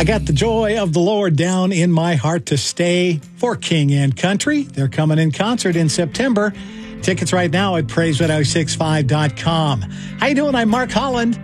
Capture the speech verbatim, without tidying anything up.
I got the joy of the Lord down in my heart to stay for King and Country. They're coming in concert in September. Tickets right now at praise radio sixty-five dot com. How you doing? I'm Mark Holland.